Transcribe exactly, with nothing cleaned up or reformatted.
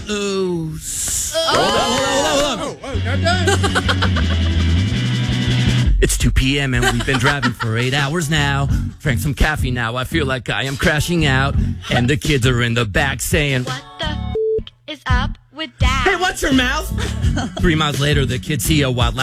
ooh. Oh. Hold on, hold on, hold on, hold on. Oh, oh, not done. It's two p.m. and we've been driving for eight hours now. Drank some coffee now. I feel like I am crashing out. And the kids are in the back saying, What the f- is up with Dad? hey, watch your mouth. Three miles later, the kids see a wild